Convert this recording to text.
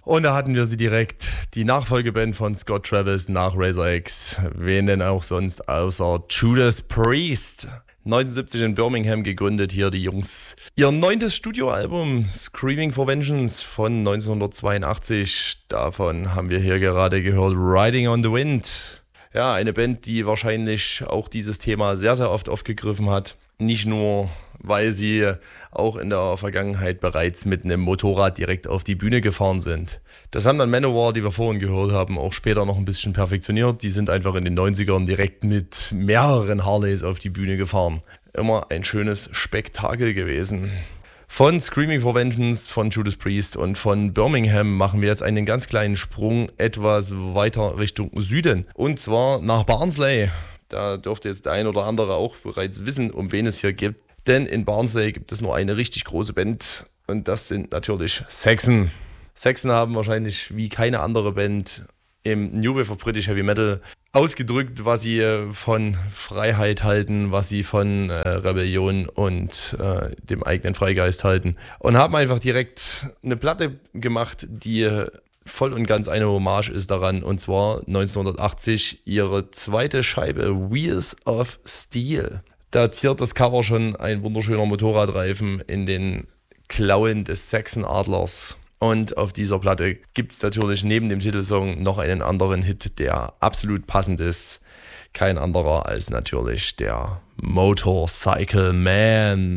Und da hatten wir sie direkt, die Nachfolgeband von Scott Travis nach Razor X. Wen denn auch sonst außer Judas Priest. 1970 in Birmingham gegründet, hier die Jungs. Ihr 9. Studioalbum Screaming for Vengeance von 1982. Davon haben wir hier gerade gehört, Riding on the Wind. Ja, eine Band, die wahrscheinlich auch dieses Thema sehr, sehr oft aufgegriffen hat. Nicht nur, weil sie auch in der Vergangenheit bereits mit einem Motorrad direkt auf die Bühne gefahren sind. Das haben dann Manowar, die wir vorhin gehört haben, auch später noch ein bisschen perfektioniert. Die sind einfach in den 90ern direkt mit mehreren Harleys auf die Bühne gefahren. Immer ein schönes Spektakel gewesen. Von Screaming for Vengeance, von Judas Priest und von Birmingham machen wir jetzt einen ganz kleinen Sprung etwas weiter Richtung Süden. Und zwar nach Barnsley. Da dürfte jetzt der ein oder andere auch bereits wissen, um wen es hier geht. Denn in Barnsley gibt es nur eine richtig große Band und das sind natürlich Saxon. Saxon haben wahrscheinlich wie keine andere Band im New Wave of British Heavy Metal ausgedrückt, was sie von Freiheit halten, was sie von Rebellion und dem eigenen Freigeist halten. Und haben einfach direkt eine Platte gemacht, die voll und ganz eine Hommage ist daran. Und zwar 1980 ihre zweite Scheibe Wheels of Steel. Da ziert das Cover schon ein wunderschöner Motorradreifen in den Klauen des Saxon-Adlers. Und auf dieser Platte gibt es natürlich neben dem Titelsong noch einen anderen Hit, der absolut passend ist. Kein anderer als natürlich der Motorcycle Man.